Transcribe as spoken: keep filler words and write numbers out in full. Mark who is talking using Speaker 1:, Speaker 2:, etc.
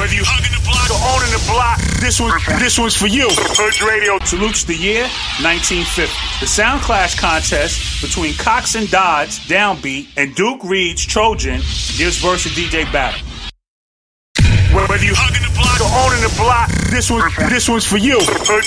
Speaker 1: Whether you hugging the block or owning the block, this one, this one's for you. Hood Radio salutes the year nineteen fifty. The Sound Clash contest between Cox and Dodds, Downbeat, and Duke Reed's Trojan gives birth to D J battle. Whether you hugging the block or owning the block, this one, this one's for you. Hood